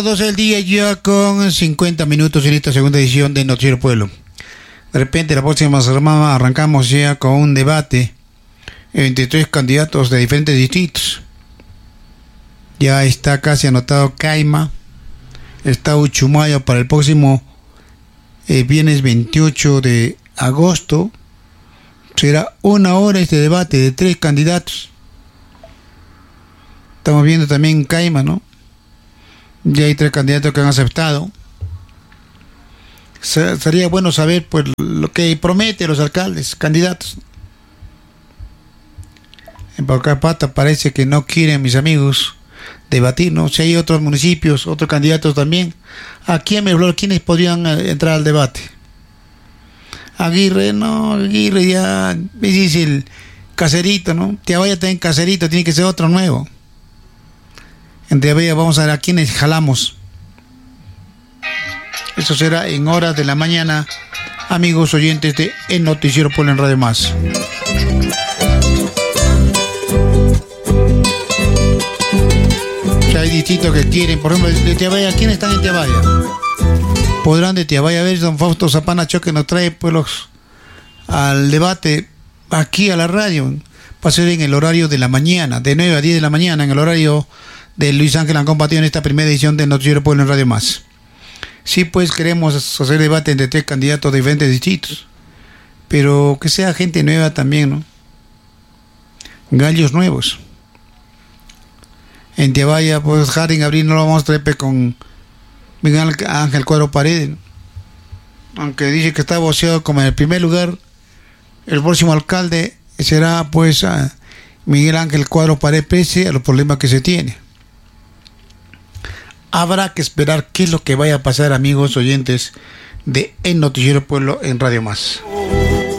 12 del día ya con 50 minutos en esta segunda edición de Noticiero Pueblo. De repente la próxima semana arrancamos ya con un debate entre tres candidatos de diferentes distritos. Ya está casi anotado Caima, está Uchumayo para el próximo viernes 28 de agosto. Será 1 hora este debate de tres candidatos. Estamos viendo también Caima, ¿no? Ya hay 3 candidatos que han aceptado. Sería bueno saber pues lo que prometen los alcaldes, candidatos. En Paucarpata parece que no quieren, mis amigos, debatir, ¿no? Si hay otros municipios, otros candidatos también. Aquí en Miraflores, ¿quiénes podrían entrar al debate? Aguirre, no, Aguirre ya me dice el Caserito, ¿no? Tiabaya está en Caserito, tiene que ser otro nuevo. En Tiabaya vamos a ver a quiénes jalamos. Eso será en horas de la mañana, amigos oyentes de El Noticiero Pueblo en Radio Más. Hay distritos que quieren, por ejemplo, de Tiabaya, ¿quiénes están en Tiabaya? Podrán de Tiabaya ver, don Fausto Zapanacho, que nos trae pueblos al debate aquí a la radio. Va a ser en el horario de la mañana, de 9 a 10 de la mañana, en el horario de Luis Ángel han compartido en esta primera edición de Noticiero Pueblo en Radio Más. Sí, pues queremos hacer debate entre 3 candidatos de diferentes distritos, pero que sea gente nueva también, ¿no? Gallos nuevos. En Tiabaya, pues Jardín Abril no lo vamos a traer con Miguel Ángel Cuadro Paredes, ¿no? Aunque dice que está voceado como en el primer lugar, el próximo alcalde será pues Miguel Ángel Cuadro Paredes, pese a los problemas que se tiene. Habrá que esperar qué es lo que vaya a pasar, amigos oyentes de El Noticiero Pueblo en Radio Más.